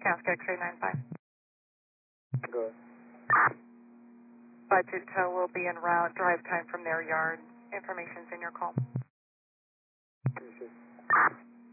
Alaska X-ray 95. Go ahead. Budget tow will be en route. Drive time from their yard. Information's in your call. Appreciate it.